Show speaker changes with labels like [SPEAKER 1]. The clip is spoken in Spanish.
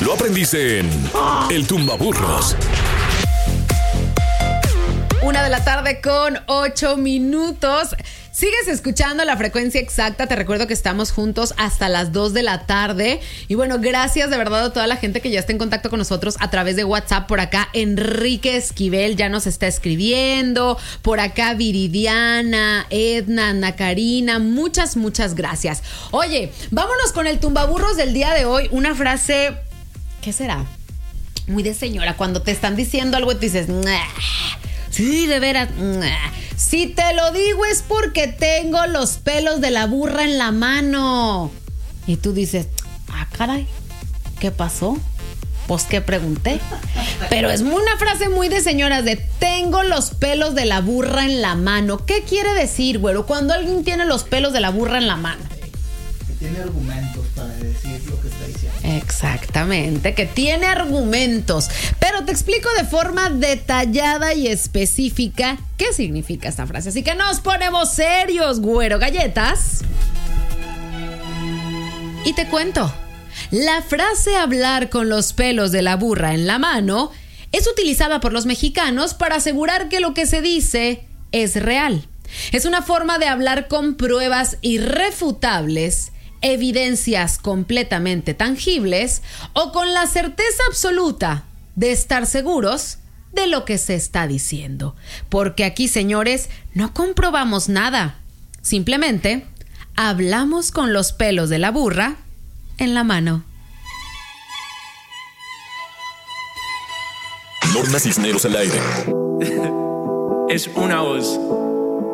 [SPEAKER 1] Lo aprendiste en El Tumbaburros.
[SPEAKER 2] 1:08 p.m. Sigues escuchando La Frecuencia Exacta. Te recuerdo que estamos juntos hasta las 2 de la tarde. Y bueno, gracias de verdad a toda la gente que ya está en contacto con nosotros a través de WhatsApp. Por acá Enrique Esquivel ya nos está escribiendo. Por acá Viridiana, Edna, Ana Karina. Muchas gracias. Oye, vámonos con el tumbaburros del día de hoy. Una frase, ¿qué será? Muy de señora. Cuando te están diciendo algo y te dices, nah. Sí, de veras. Si te lo digo es porque tengo los pelos de la burra en la mano. Y tú dices, caray, ¿qué pasó? Pues ¿qué pregunté? Pero es una frase muy de señoras de tengo los pelos de la burra en la mano. ¿Qué quiere decir, güero, cuando alguien tiene los pelos de la burra en la mano?
[SPEAKER 3] Que tiene argumentos para decir lo que está diciendo.
[SPEAKER 2] Exactamente, que tiene argumentos. Pero te explico de forma detallada y específica qué significa esta frase. Así que nos ponemos serios, güero galletas. Y te cuento. La frase hablar con los pelos de la burra en la mano es utilizada por los mexicanos para asegurar que lo que se dice es real. Es una forma de hablar con pruebas irrefutables, evidencias completamente tangibles o con la certeza absoluta de estar seguros de lo que se está diciendo. Porque aquí, señores, no comprobamos nada. Simplemente hablamos con los pelos de la burra en la mano.
[SPEAKER 1] Norma Cisneros al aire.
[SPEAKER 4] Es una voz.